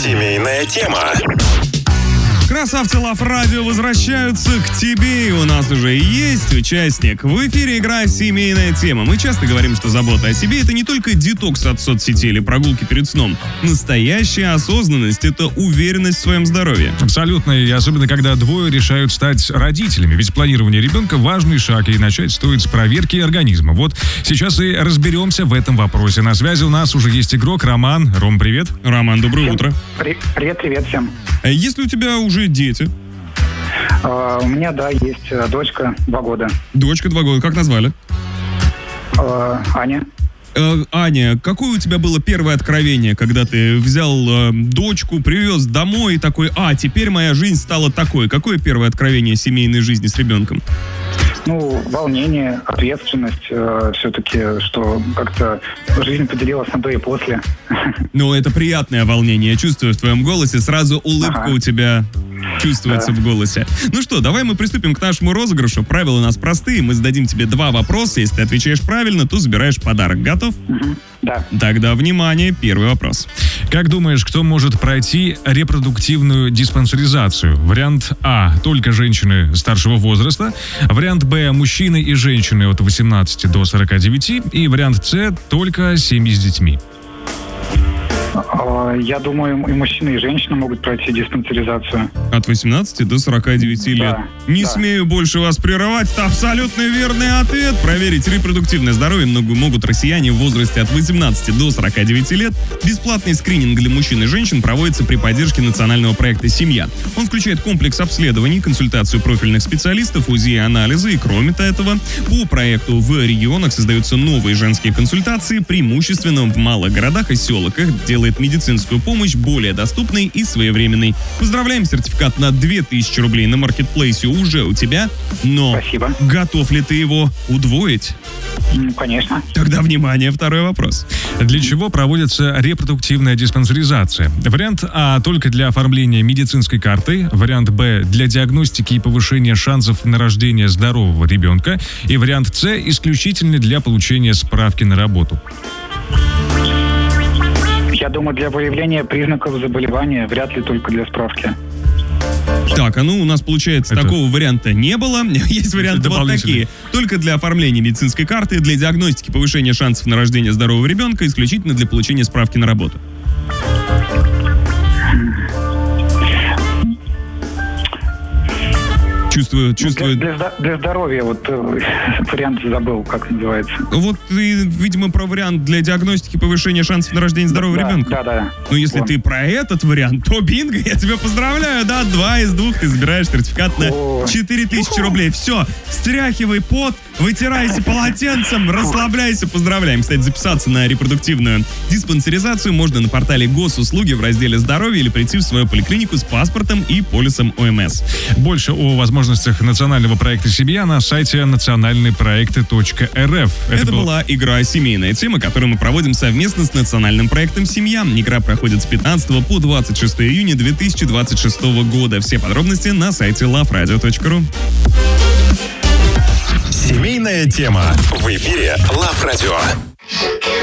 Семейная тема. Красавцы Лав Радио возвращаются к тебе, и у нас уже есть участник. В эфире игра «Семейная тема». Мы часто говорим, что забота о себе – это не только детокс от соцсетей или прогулки перед сном. Настоящая осознанность – это уверенность в своем здоровье. Абсолютно, и особенно когда двое решают стать родителями. Ведь планирование ребенка – важный шаг, и начать стоит с проверки организма. Вот сейчас и разберемся в этом вопросе. На связи у нас уже есть игрок Роман. Ром, привет. Роман, доброе утро. Привет всем. Есть ли у тебя уже дети? У меня, да, есть дочка 2 года. Дочка 2 года. Как назвали? Аня. Аня, какое у тебя было первое откровение, когда ты взял дочку, привез домой и такой, теперь моя жизнь стала такой? Какое первое откровение семейной жизни с ребенком? Волнение, ответственность, все-таки, что как-то жизнь поделилась на до и после. Это приятное волнение, я чувствую в твоем голосе, сразу улыбка у тебя чувствуется в голосе. Ну что, давай мы приступим к нашему розыгрышу. Правила у нас простые, мы зададим тебе 2 вопроса, если ты отвечаешь правильно, то забираешь подарок. Готов? Да. Тогда, внимание, первый вопрос. Как думаешь, кто может пройти репродуктивную диспансеризацию? Вариант А – только женщины старшего возраста. Вариант Б – мужчины и женщины от 18 до 49. И вариант С – только семьи с детьми. Я думаю, и мужчины, и женщины могут пройти диспансеризацию. От 18 до 49 лет. Не смею больше вас прерывать. Это абсолютно верный ответ. Проверить репродуктивное здоровье могут россияне в возрасте от 18 до 49 лет. Бесплатный скрининг для мужчин и женщин проводится при поддержке национального проекта «Семья». Он включает комплекс обследований, консультацию профильных специалистов, УЗИ и анализы. И кроме этого, по проекту в регионах создаются новые женские консультации, преимущественно в малых городах и селах. Их делает медицинскую помощь более доступной и своевременной. Поздравляем, сертификат на 2000 рублей на маркетплейсе уже у тебя, но Спасибо. Готов ли ты его удвоить? Конечно. Тогда, внимание, второй вопрос. Для чего проводится репродуктивная диспансеризация? Вариант А – только для оформления медицинской карты. Вариант Б – для диагностики и повышения шансов на рождение здорового ребенка. И вариант С – исключительно для получения справки на работу. Я думаю, для выявления признаков заболевания, вряд ли только для справки. Так, у нас, получается, такого варианта не было. Есть варианты вот такие. Только для оформления медицинской карты, для диагностики повышения шансов на рождение здорового ребенка, исключительно для получения справки на работу. Чувствую. Для здоровья, вариант забыл, как называется. Ты, видимо, про вариант для диагностики повышения шансов на рождение здорового ребенка. Да. Если ты про этот вариант, то бинго, я тебя поздравляю, 2 из 2 ты забираешь сертификат на 4000 рублей. Все, стряхивай пот, вытирайся полотенцем, расслабляйся, поздравляем. Кстати, записаться на репродуктивную диспансеризацию можно на портале Госуслуги в разделе «Здоровье» или прийти в свою поликлинику с паспортом и полисом ОМС. Больше о возможностях национального проекта «Семья» на сайте национальныйпроекты.рф. Это была игра «Семейная тема», которую мы проводим совместно с национальным проектом «Семья». Игра проходит с 15 по 26 июня 2026 года. Все подробности на сайте loveradio.ru. Семейная тема в эфире Лав Радио.